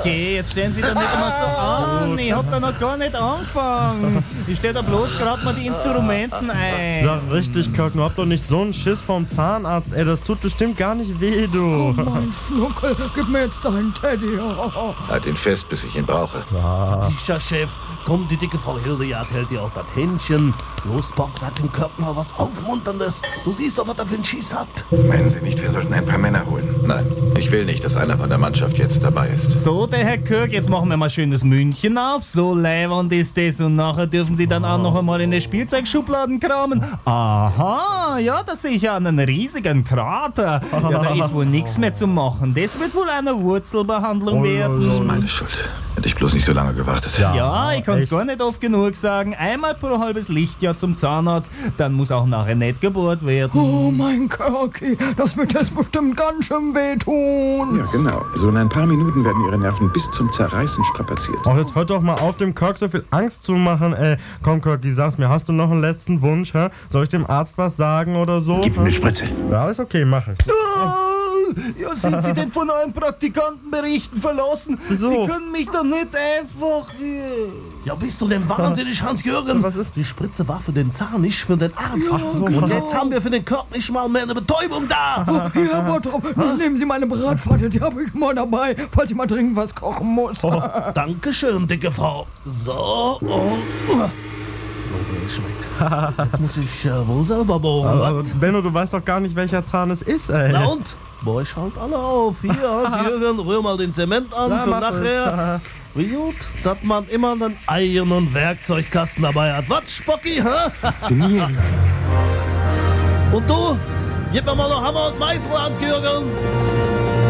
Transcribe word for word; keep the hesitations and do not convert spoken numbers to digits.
okay, jetzt stellen Sie doch nicht immer so an. Ich hab da noch gar nicht angefangen. Ich stell da bloß gerade mal die Instrumenten ein. Ja, richtig, Kirk, du habt doch nicht so einen Schiss vom Zahnarzt, ey, das tut bestimmt gar nicht weh, du. Oh, mein Schnuckel, gib mir jetzt deinen Teddy. Halt ihn fest, bis ich ihn brauche. Sicher, Chef. Komm, die dicke Frau Hildegard hält dir auch das Händchen. Los, Bock, sag dem Kirk mal was Aufmunterndes. Du siehst doch, was er für einen Schieß hat. Meinen Sie nicht, wir sollten ein paar Männer holen? Nein, ich will nicht, dass einer von der Mannschaft jetzt dabei ist. So, der Herr Kirk, jetzt machen wir mal schön das München auf. So leibend ist das. Und nachher dürfen Sie dann auch noch einmal in den Spielzeugschubladen kramen. Aha, ja, da sehe ich ja einen riesigen Krater. Ja, da ist wohl nichts mehr zu machen. Das wird wohl eine Wurzelbehandlung werden. Das ist meine Schuld. Hätte ich bloß nicht so lange gewartet. Ja, ich kann's gar nicht oft genug sagen. Einmal pro halbes Lichtjahr zum Zahnarzt, dann muss auch nachher nicht gebohrt werden. Oh, mein Kirky, das wird jetzt bestimmt ganz schön wehtun. Ja, genau. So in ein paar Minuten werden Ihre Nerven bis zum Zerreißen strapaziert. Ach, jetzt hört doch mal auf, dem Kirk so viel Angst zu machen, ey. Komm, Kirky, sag's mir, hast du noch einen letzten Wunsch, hä? Soll ich dem Arzt was sagen oder so? Gib mir eine Spritze. Ja, ist okay, mach ich. Ja, sind Sie denn von euren Praktikantenberichten verlassen? Wieso? Sie können mich doch nicht einfach... Ja, bist du denn wahnsinnig, Hans-Jürgen? Was ist? Die Spritze war für den Zahn, nicht für den Arzt. Ach so, Und genau. jetzt haben wir für den Kirk nicht mal mehr eine Betäubung da. Hier, Herr Bottrop, nehmen Sie meine Bratpfanne, die habe ich mal dabei, falls ich mal dringend was kochen muss. Oh, Dankeschön, dicke Frau. So, und... So, der ist weg. Jetzt muss ich äh, wohl selber bohren. Aber, was? Benno, du weißt doch gar nicht, welcher Zahn es ist, ey. Na und? Boah, ich halt alle auf. Hier, Hans-Jürgen, rühr mal den Zement an Ja, für mach nachher. Wie gut, dass man immer einen Eiern- und Werkzeugkasten dabei hat. Was, Spocki, hä? Faszinierend. Und du? Gib mir mal noch Hammer und Meißel, Hans-Jürgen.